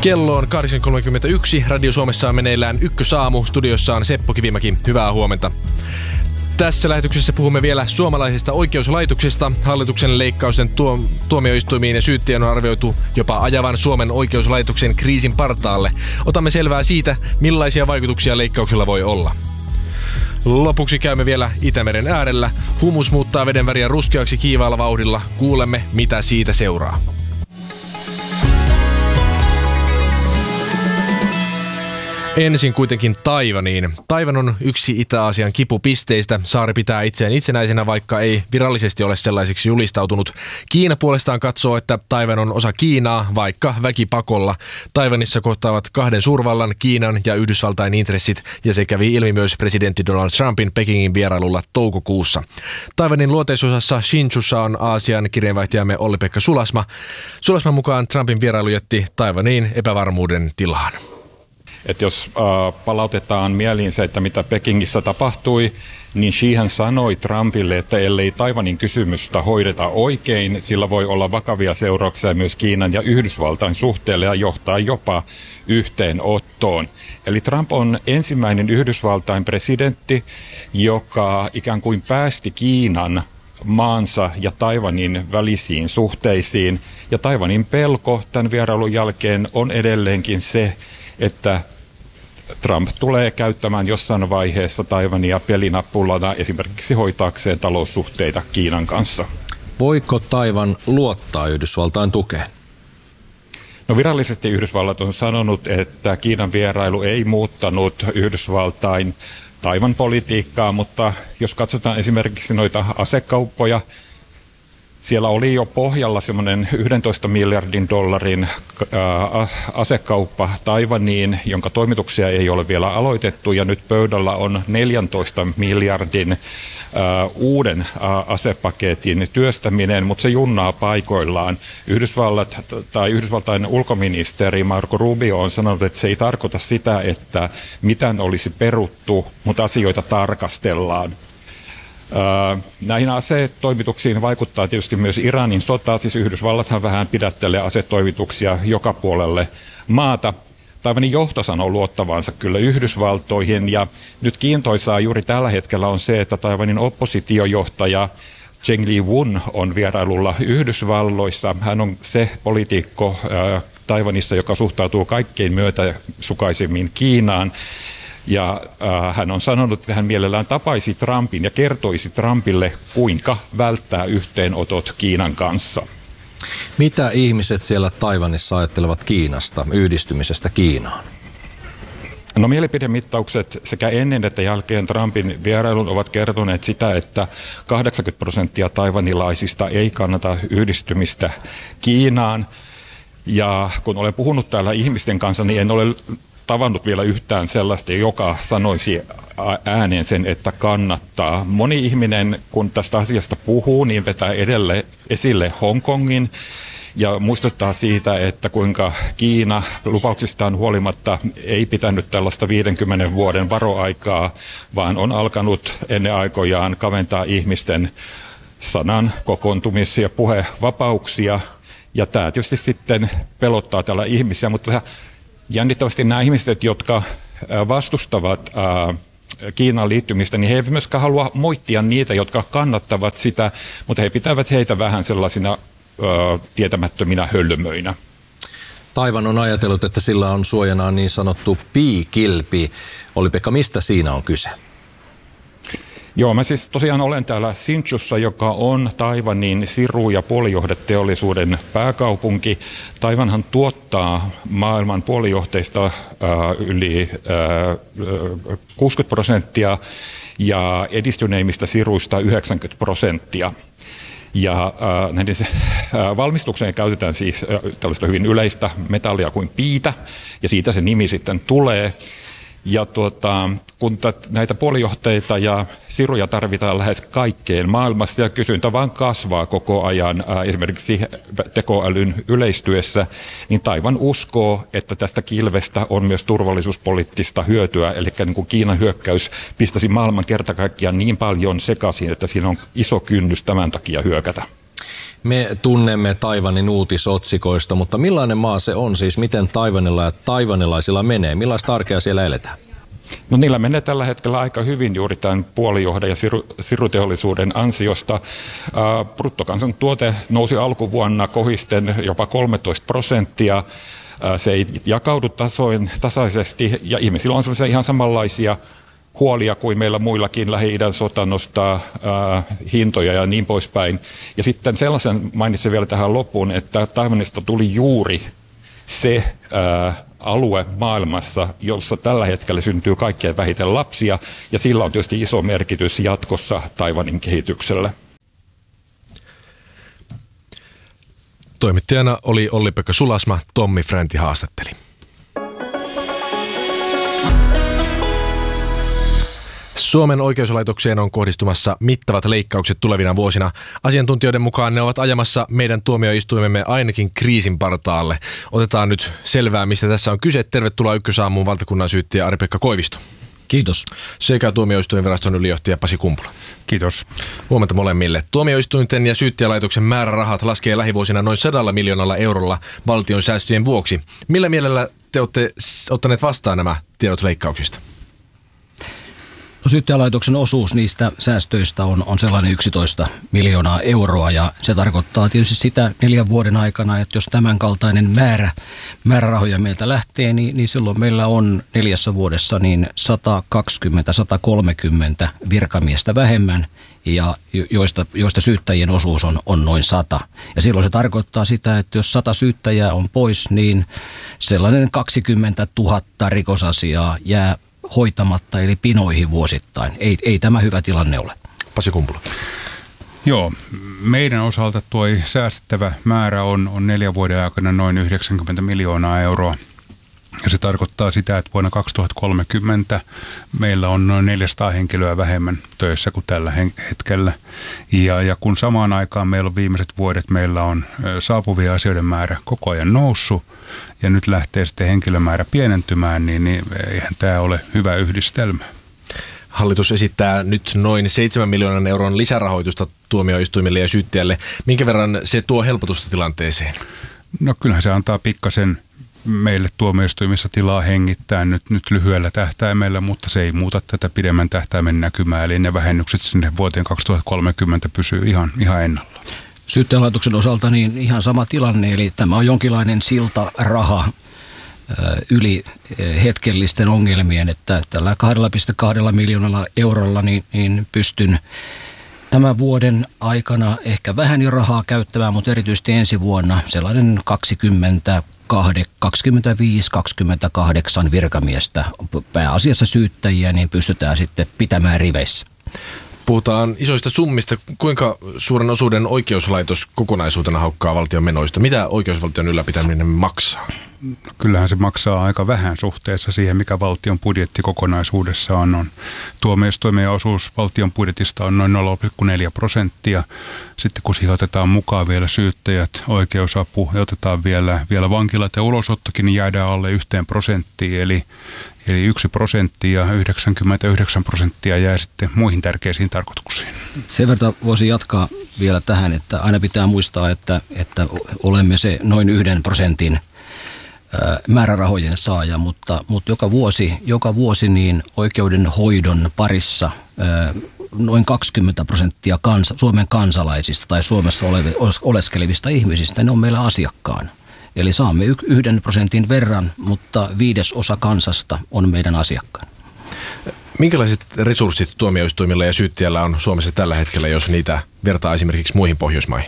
Kello on 8.31. Radio Suomessa on meneillään Ykkösaamu. Studiossa on Seppo Kivimäki. Hyvää huomenta. Tässä lähetyksessä puhumme vielä suomalaisesta oikeuslaitoksesta. Hallituksen leikkausten tuomioistuimiin ja syyttäjän on arvioitu jopa ajavan Suomen oikeuslaitoksen kriisin partaalle. Otamme selvää siitä, millaisia vaikutuksia leikkauksella voi olla. Lopuksi käymme vielä Itämeren äärellä. Humus muuttaa veden väriä ruskeaksi kiivaalla vauhdilla. Kuulemme, mitä siitä seuraa. Ensin kuitenkin Taiwaniin. Taiwan on yksi Itä-Aasian kipupisteistä. Saari pitää itseään itsenäisenä, vaikka ei virallisesti ole sellaiseksi julistautunut. Kiina puolestaan katsoo, että Taiwan on osa Kiinaa, vaikka väkipakolla. Taiwanissa kohtaavat kahden suurvallan, Kiinan ja Yhdysvaltain intressit, ja se kävi ilmi myös presidentti Donald Trumpin Pekingin vierailulla toukokuussa. Taiwanin luoteisosassa Hsinchussa on Aasian kirjeenvaihtajamme Olli-Pekka Sulasma. Sulasman mukaan Trumpin vierailu jätti Taiwaniin epävarmuuden tilaan. Että jos palautetaan mieliin se, että mitä Pekingissä tapahtui, niin Xihan sanoi Trumpille, että ellei Taiwanin kysymystä hoideta oikein, sillä voi olla vakavia seurauksia myös Kiinan ja Yhdysvaltain suhteelle ja johtaa jopa yhteenottoon. Eli Trump on ensimmäinen Yhdysvaltain presidentti, joka ikään kuin päästi Kiinan maansa ja Taiwanin välisiin suhteisiin. Ja Taiwanin pelko tämän vierailun jälkeen on edelleenkin se, että Trump tulee käyttämään jossain vaiheessa Taiwania pelinappulana esimerkiksi hoitaakseen taloussuhteita Kiinan kanssa. Voiko Taiwan luottaa Yhdysvaltain tukeen? No virallisesti Yhdysvallat on sanonut, että Kiinan vierailu ei muuttanut Yhdysvaltain Taiwan politiikkaa, mutta jos katsotaan esimerkiksi noita asekauppoja, siellä oli jo pohjalla semmoinen 11 miljardin dollarin asekauppa Taiwaniin, jonka toimituksia ei ole vielä aloitettu, ja nyt pöydällä on 14 miljardin uuden asepaketin työstäminen, mutta se junnaa paikoillaan. Yhdysvaltain ulkoministeri Marco Rubio on sanonut, että se ei tarkoita sitä, että mitään olisi peruttu, mutta asioita tarkastellaan. Näihin asetoimituksiin vaikuttaa tietysti myös Iranin sota, siis Yhdysvallathan vähän pidättelee asetoimituksia joka puolelle maata. Taiwanin johto sanoo luottavansa kyllä Yhdysvaltoihin, ja nyt kiintoisaa juuri tällä hetkellä on se, että Taiwanin oppositiojohtaja Cheng Li-won on vierailulla Yhdysvalloissa. Hän on se poliitikko Taiwanissa, joka suhtautuu kaikkein myötäsukaisemmin Kiinaan. Ja hän on sanonut, että hän mielellään tapaisi Trumpin ja kertoisi Trumpille, kuinka välttää yhteenotot Kiinan kanssa. Mitä ihmiset siellä Taiwanissa ajattelevat Kiinasta, yhdistymisestä Kiinaan? No mielipidemittaukset sekä ennen että jälkeen Trumpin vierailun ovat kertoneet sitä, että 80% taiwanilaisista ei kannata yhdistymistä Kiinaan. Ja kun olen puhunut täällä ihmisten kanssa, niin en ole tavannut vielä yhtään sellaista, joka sanoisi ääneen sen, että kannattaa. Moni ihminen, kun tästä asiasta puhuu, niin vetää esille Hongkongin ja muistuttaa siitä, että kuinka Kiina lupauksistaan huolimatta ei pitänyt tällaista 50 vuoden varoaikaa, vaan on alkanut ennen aikojaan kaventaa ihmisten sanan, kokoontumis- ja puhevapauksia. Ja tämä tietysti sitten pelottaa tällä ihmisiä, mutta jännittävästi nämä ihmiset, jotka vastustavat Kiinan liittymistä, niin he eivät myöskään halua moittia niitä, jotka kannattavat sitä, mutta he pitävät heitä vähän sellaisina tietämättöminä hölmöinä. Taiwan on ajatellut, että sillä on suojanaan niin sanottu piikilpi. Olli-Pekka, mistä siinä on kyse? Joo, mä siis tosiaan olen täällä Hsinchussa, joka on Taiwanin siru- ja puolijohdeteollisuuden pääkaupunki. Taiwanhan tuottaa maailman puolijohteista yli 60% ja edistyneimmistä siruista 90%. Ja näiden valmistukseen käytetään siis tällaista hyvin yleistä metallia kuin piitä, ja siitä se nimi sitten tulee. Ja kun näitä puolijohteita ja siruja tarvitaan lähes kaikkeen maailmassa ja kysyntä vaan kasvaa koko ajan esimerkiksi tekoälyn yleistyessä, niin Taiwan uskoo, että tästä kilvestä on myös turvallisuuspoliittista hyötyä. Eli niin kuin Kiinan hyökkäys pistäisi maailman kerta kaikkiaan niin paljon sekaisin, että siinä on iso kynnys tämän takia hyökätä. Me tunnemme Taiwanin uutisotsikoista, mutta millainen maa se on siis? Miten Taiwanilla ja taiwanilaisilla menee? Millaista arkea siellä eletään? No niillä menee tällä hetkellä aika hyvin juuri tämän puolijohdan ja siruteollisuuden ansiosta. Bruttokansantuote nousi alkuvuonna kohisten jopa 13%. Se ei jakaudu tasaisesti ja ihmisillä on sellaisia ihan samanlaisia huolia kuin meillä muillakin. Lähi-idän sota nostaa hintoja ja niin poispäin. Ja sitten sellaisen mainitsin vielä tähän loppuun, että Taiwanista tuli juuri se alue maailmassa, jossa tällä hetkellä syntyy kaikkein vähiten lapsia, ja sillä on tietysti iso merkitys jatkossa Taiwanin kehitykselle. Toimittajana oli Olli-Pekka Sulasma, Tommi Fränti haastatteli. Suomen oikeuslaitokseen on kohdistumassa mittavat leikkaukset tulevina vuosina. Asiantuntijoiden mukaan ne ovat ajamassa meidän tuomioistuimemme ainakin kriisin partaalle. Otetaan nyt selvää, mistä tässä on kyse. Tervetuloa Ykkösaamuun valtakunnansyyttäjä Ari-Pekka Koivisto. Kiitos. Sekä tuomioistuinviraston ylijohtaja Pasi Kumpula. Kiitos. Huomenta molemmille. Tuomioistuinten ja syyttäjälaitoksen määrärahat laskee lähivuosina noin 100 miljoonalla eurolla valtion säästöjen vuoksi. Millä mielellä te olette ottaneet vastaan nämä tiedot leikkauksista? No, syyttäjälaitoksen osuus niistä säästöistä on sellainen 11 miljoonaa euroa ja se tarkoittaa tietysti sitä 4 vuoden aikana, että jos tämän kaltainen määrärahoja meiltä lähtee, niin silloin meillä on 4 vuodessa niin 120-130 virkamiestä vähemmän ja joista syyttäjien osuus on noin 100. Ja silloin se tarkoittaa sitä, että jos 100 syyttäjää on pois, niin sellainen 20 000 rikosasiaa jää hoitamatta eli pinoihin vuosittain. Ei tämä hyvä tilanne ole. Pasi Kumpula. Joo, meidän osalta tuo säästettävä määrä on 4 vuoden aikana noin 90 miljoonaa euroa. Ja se tarkoittaa sitä, että vuonna 2030 meillä on noin 400 henkilöä vähemmän töissä kuin tällä hetkellä. Ja kun samaan aikaan meillä on viimeiset vuodet, meillä on saapuvia asioiden määrä koko ajan noussut ja nyt lähtee sitten henkilömäärä pienentymään, niin eihän tämä ole hyvä yhdistelmä. Hallitus esittää nyt noin 7 miljoonan euron lisärahoitusta tuomioistuimille ja syyttäjälle. Minkä verran se tuo helpotusta tilanteeseen? No kyllähän se antaa pikkasen meille tuomioistuimissa tilaa hengittää nyt lyhyellä tähtäimellä, mutta se ei muuta tätä pidemmän tähtäimen näkymää, eli ne vähennykset sinne vuoteen 2030 pysyy ihan ennallaan. Syyttäjälaitoksen osalta niin ihan sama tilanne, eli tämä on jonkinlainen siltaraha yli hetkellisten ongelmien, että tällä 2,2 miljoonalla eurolla niin pystyn tämän vuoden aikana ehkä vähän jo rahaa käyttämään, mutta erityisesti ensi vuonna sellainen 25-28 virkamiestä, pääasiassa syyttäjiä, niin pystytään sitten pitämään riveissä. Puhutaan isoista summista. Kuinka suuren osuuden oikeuslaitos kokonaisuutena haukkaa valtion menoista? Mitä oikeusvaltion ylläpitäminen maksaa? No, kyllähän se maksaa aika vähän suhteessa siihen, mikä valtion budjetti kokonaisuudessaan on. Tuomioistuimen osuus valtion budjetista on noin 0,4%. Sitten kun siihen otetaan mukaan vielä syyttäjät, oikeusapu ja otetaan vielä vankilat ja ulosottokin, niin jäädään alle 1%. Eli 1% ja 99% jää sitten muihin tärkeisiin tarkoituksiin. Sen verran voisin jatkaa vielä tähän, että aina pitää muistaa, että olemme se noin 1% määrärahojen saaja, mutta joka vuosi niin oikeudenhoidon parissa noin 20% Suomen kansalaisista tai Suomessa oleskelevista ihmisistä, ne on meillä asiakkaana. Eli saamme 1% verran, mutta 1/5 kansasta on meidän asiakkaana. Minkälaiset resurssit tuomioistuimilla ja syyttäjällä on Suomessa tällä hetkellä, jos niitä vertaa esimerkiksi muihin Pohjoismaihin?